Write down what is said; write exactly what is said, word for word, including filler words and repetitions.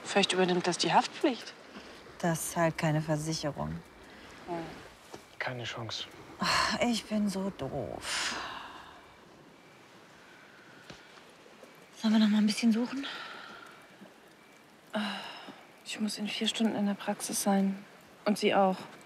Vielleicht übernimmt das die Haftpflicht. Das ist halt keine Versicherung. Keine Chance. Ach, ich bin so doof. Sollen wir noch mal ein bisschen suchen? Ich muss in vier Stunden in der Praxis sein. Und Sie auch.